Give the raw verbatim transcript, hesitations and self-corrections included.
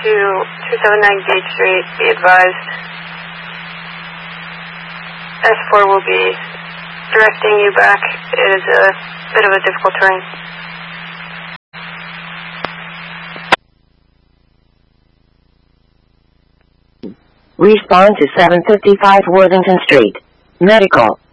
to two seventy-nine Gage Street. Be advised, S four will be directing you back. It is a bit of a difficult terrain. Respond to seven fifty-five Worthington Street. Medical.